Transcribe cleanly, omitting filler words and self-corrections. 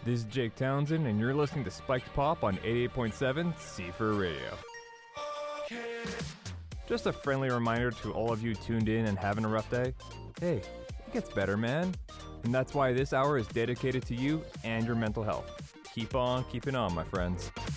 This is Jake Townsend, and you're listening to Spiked Pop on 88.7 C4 Radio. Just a friendly reminder to all of you tuned in and having a rough day. Hey, it gets better, man. And that's why this hour is dedicated to you and your mental health. Keep on keeping on, my friends.